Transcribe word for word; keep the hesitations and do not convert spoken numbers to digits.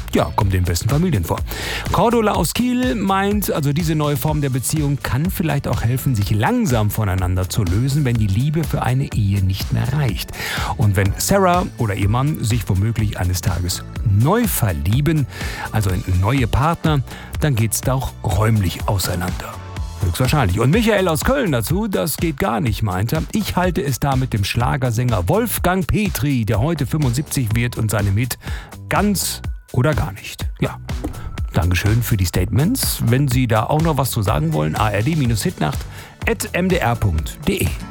ja, kommt in besten Familien vor. Cordula aus Kiel meint, also diese neue Form der Beziehung kann vielleicht auch helfen, sich langsam voneinander zu lösen, wenn die Liebe für eine Ehe nicht mehr reicht. Und wenn Sarah oder ihr Mann sich womöglich eines Tages neu verlieben, also in neue Partner, dann geht's da auch räumlich auseinander. Höchstwahrscheinlich. Und Michael aus Köln dazu, das geht gar nicht, meint er. Ich halte es da mit dem Schlagersänger Wolfgang Petri, der heute fünfundsiebzig wird und seinem Hit Ganz oder gar nicht. Ja, Dankeschön für die Statements. Wenn Sie da auch noch was zu sagen wollen, ard-hitnacht at m d r punkt d e.